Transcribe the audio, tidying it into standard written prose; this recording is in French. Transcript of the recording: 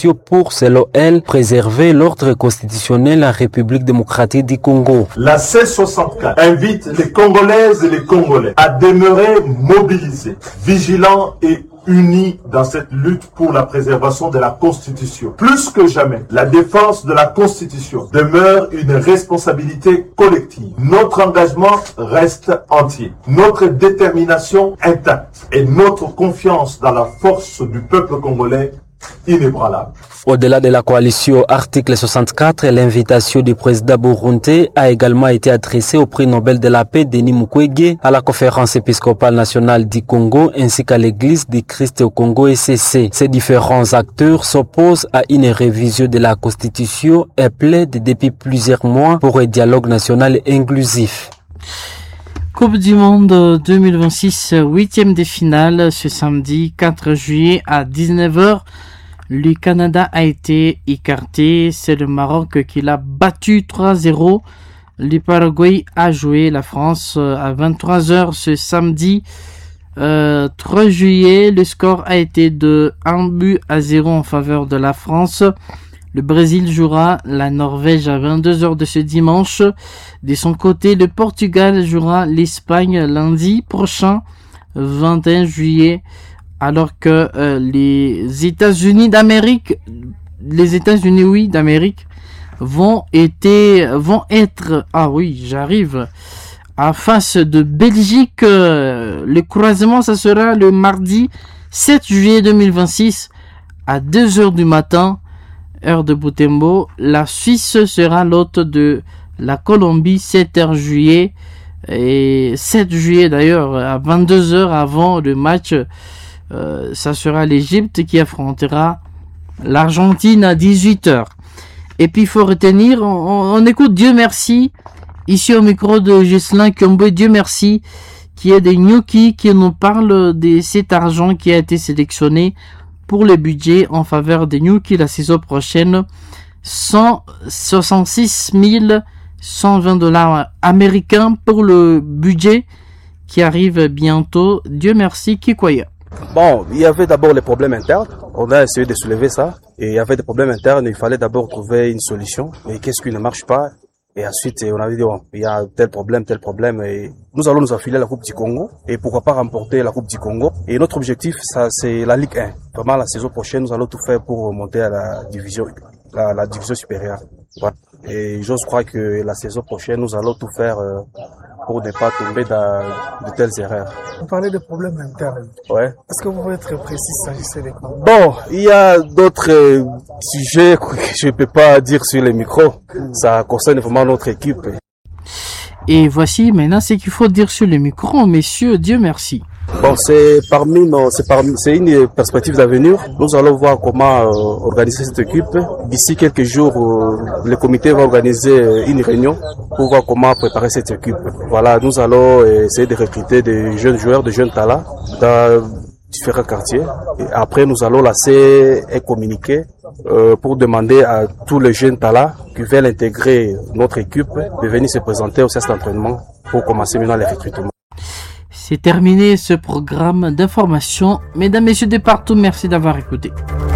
sociaux pour, selon elle, préserver l'ordre constitutionnel en République démocratique du Congo. La C64 invite les Congolaises et les Congolais à demeurer mobilisés, vigilants et unis dans cette lutte pour la préservation de la Constitution. Plus que jamais, la défense de la Constitution demeure une responsabilité collective. Notre engagement reste entier, notre détermination intacte et notre confiance dans la force du peuple congolais inébranlable. Au-delà de la coalition article 64, l'invitation du président Burundais a également été adressée au prix Nobel de la paix Denis Mukwege, à la conférence épiscopale nationale du Congo ainsi qu'à l'église du Christ au Congo ECC. Ces différents acteurs s'opposent à une révision de la constitution et plaident depuis plusieurs mois pour un dialogue national inclusif. Coupe du Monde 2026, 8e de finale ce samedi 4 juillet à 19h. Le Canada a été écarté, c'est le Maroc qui l'a battu 3-0. Le Paraguay a joué la France à 23h ce samedi 3 juillet. Le score a été de 1-0 en faveur de la France. Le Brésil jouera la Norvège à 22h de ce dimanche. De son côté, le Portugal jouera l'Espagne lundi prochain, 21 juillet. Alors que les États-Unis d'Amérique vont être en face de Belgique. Le croisement, ça sera le mardi 7 juillet 2026 à 2h du matin, heure de Butembo. La Suisse sera l'hôte de la Colombie 7 juillet et 7 juillet d'ailleurs à 22h avant le match. Ça sera l'Égypte qui affrontera l'Argentine à 18h. Et puis il faut retenir, on écoute Dieu merci, ici au micro de Ghislain Kiombe, Dieu merci, qui est des Nyuki, qui nous parle de cet argent qui a été sélectionné pour le budget en faveur des Nyuki la saison prochaine. 166 120 $ américains pour le budget qui arrive bientôt. Dieu merci, Kikoya. Bon, il y avait d'abord les problèmes internes. On a essayé de soulever ça. Et il y avait des problèmes internes. Il fallait d'abord trouver une solution. Et qu'est-ce qui ne marche pas? Et ensuite, on avait dit, bon, il y a tel problème. Et nous allons nous affiler à la Coupe du Congo. Et pourquoi pas remporter la Coupe du Congo. Et notre objectif, ça, c'est la Ligue 1. Vraiment, la saison prochaine, nous allons tout faire pour monter à la division supérieure. Voilà. Et j'ose croire que la saison prochaine, nous allons tout faire pour ne pas tomber dans de telles erreurs. Vous parlez de problèmes internes. Ouais. Est-ce que vous pouvez être précis s'agissant des quoi? Bon, il y a d'autres sujets que je ne peux pas dire sur les micros. Ça concerne vraiment notre équipe. Et voici maintenant ce qu'il faut dire sur le micro, messieurs, Dieu merci. Bon, c'est une perspective d'avenir. Nous allons voir comment organiser cette équipe. D'ici quelques jours, le comité va organiser une réunion pour voir comment préparer cette équipe. Voilà, nous allons essayer de recruter des jeunes joueurs, de jeunes talents dans différents quartiers. Et après, nous allons lancer un communiqué pour demander à tous les jeunes talents qui veulent intégrer notre équipe de venir se présenter au centre d'entraînement pour commencer maintenant les recrutements. C'est terminé ce programme d'information. Mesdames, messieurs de partout, merci d'avoir écouté.